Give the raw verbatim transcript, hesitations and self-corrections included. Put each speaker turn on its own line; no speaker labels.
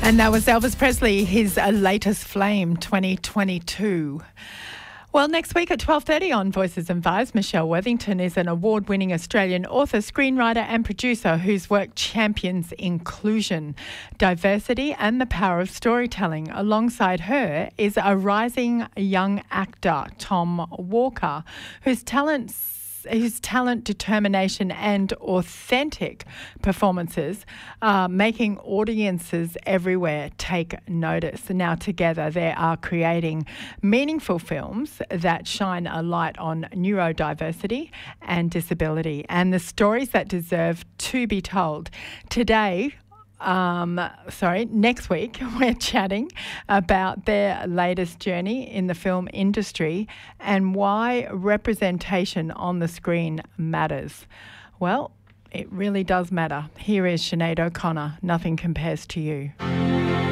And that was Elvis Presley, his uh, latest Flame twenty twenty-two. Well, next week at twelve thirty on Voices and Vibes, Michelle Worthington is an award-winning Australian author, screenwriter and producer whose work champions inclusion, diversity and the power of storytelling. Alongside her is a rising young actor, Tom Walker, whose talents His talent, determination and authentic performances are making audiences everywhere take notice. Now together they are creating meaningful films that shine a light on neurodiversity and disability and the stories that deserve to be told. Today, Um, sorry, next week we're chatting about their latest journey in the film industry and why representation on the screen matters. Well, it really does matter. Here is Sinead O'Connor, Nothing Compares to You.